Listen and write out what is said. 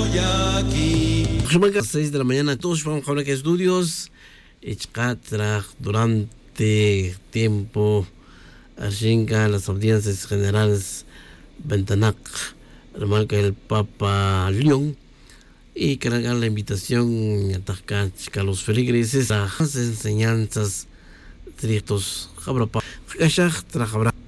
a las 6 de la mañana, todos vamos a hablar que estudios. Durante tiempo, Ashinka, las audiencias generales Ventanac, remarca el Papa León y cargar la invitación a atacar a los feligreses a las enseñanzas directos.